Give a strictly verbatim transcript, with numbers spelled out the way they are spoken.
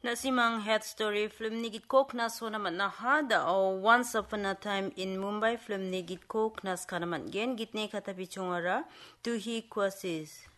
Nasimang head story film ni git koknas ho naman na hada o Once Upon a Time in Mumbai film ni git koknas ka naman gen gitne katabi chungara tu hi kwasis.